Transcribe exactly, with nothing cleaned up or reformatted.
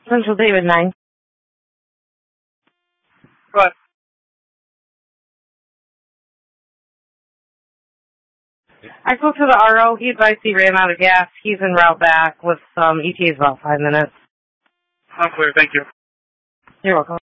Central David nine. What? I spoke to the R O. He advised he ran out of gas. He's en route back with some E T As about five minutes. I'm clear, thank you. You're welcome.